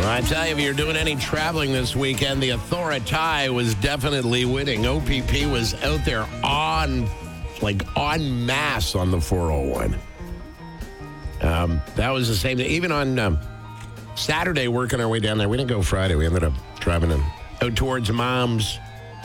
I tell you, if you're doing any traveling this weekend, the Authority was definitely winning. OPP was out there en masse on the 401. That was the same thing. Even on Saturday, working our way down there, we didn't go Friday. We ended up driving out towards Mama's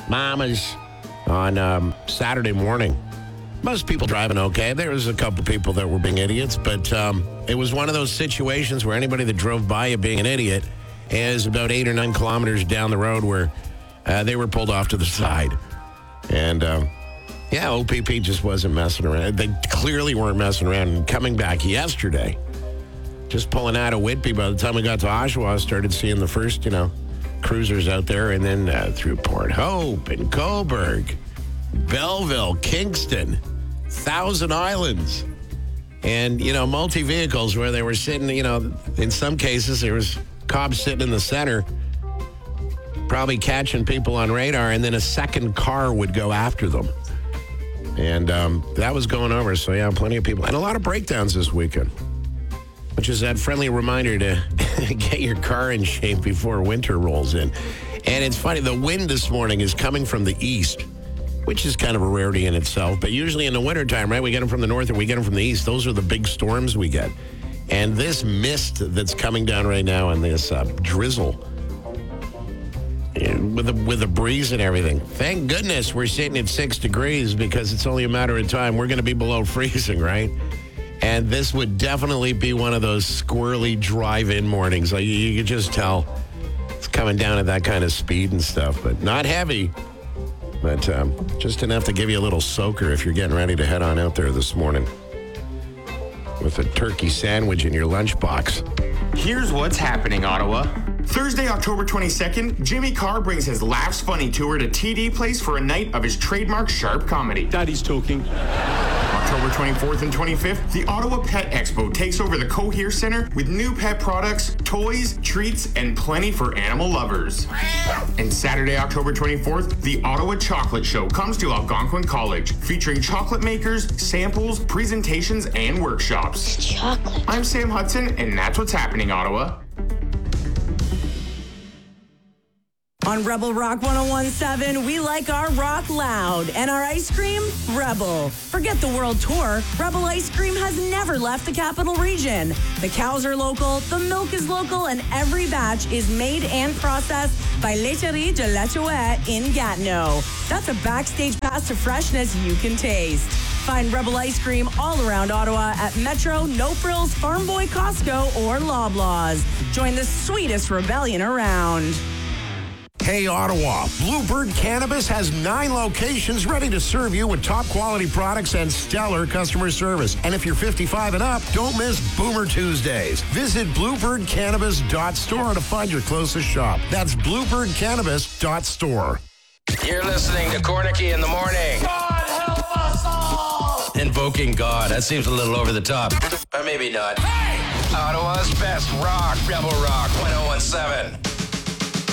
on Saturday morning. Most people driving okay. There was a couple people that were being idiots, but it was one of those situations where anybody that drove by you being an idiot is about 8 or 9 kilometers down the road where they were pulled off to the side. And, OPP just wasn't messing around. They clearly weren't messing around. And coming back yesterday, just pulling out of Whitby, by the time we got to Oshawa, I started seeing the first, cruisers out there, and then through Port Hope and Cobourg, Belleville, Kingston, Thousand Islands, and, multi-vehicles where they were sitting, in some cases there was cops sitting in the center, probably catching people on radar, and then a second car would go after them. And that was going over. So, plenty of people. And a lot of breakdowns this weekend, which is that friendly reminder to get your car in shape before winter rolls in. And it's funny, the wind this morning is coming from the east, which is kind of a rarity in itself. But usually in the wintertime, right, we get them from the north or we get them from the east. Those are the big storms we get. And this mist that's coming down right now and this drizzle with the breeze and everything. Thank goodness we're sitting at 6 degrees because it's only a matter of time. We're going to be below freezing, right? And this would definitely be one of those squirrely drive-in mornings. Like you could just tell it's coming down at that kind of speed and stuff, but not heavy. But just enough to give you a little soaker if you're getting ready to head on out there this morning with a turkey sandwich in your lunchbox. Here's what's happening, Ottawa. Thursday, October 22nd, Jimmy Carr brings his Laughs Funny tour to TD Place for a night of his trademark sharp comedy. Daddy's talking. October 24th and 25th, the Ottawa Pet Expo takes over the Cohere Center with new pet products, toys, treats, and plenty for animal lovers. And Saturday, October 24th, the Ottawa Chocolate Show comes to Algonquin College, featuring chocolate makers, samples, presentations, and workshops. Chocolate. I'm Sam Hudson, and that's what's happening, Ottawa. On Rebel Rock 101.7, we like our rock loud and our ice cream, Rebel. Forget the world tour. Rebel ice cream has never left the capital region. The cows are local, the milk is local, and every batch is made and processed by Laiterie de la Chouette in Gatineau. That's a backstage pass to freshness you can taste. Find Rebel ice cream all around Ottawa at Metro, No Frills, Farm Boy, Costco, or Loblaws. Join the sweetest rebellion around. Hey, Ottawa, Bluebird Cannabis has 9 locations ready to serve you with top quality products and stellar customer service. And if you're 55 and up, don't miss Boomer Tuesdays. Visit bluebirdcannabis.store to find your closest shop. That's bluebirdcannabis.store. You're listening to Cornicky in the morning. God help us all! Invoking God. That seems a little over the top. Or maybe not. Hey! Ottawa's best rock. Rebel Rock 101.7.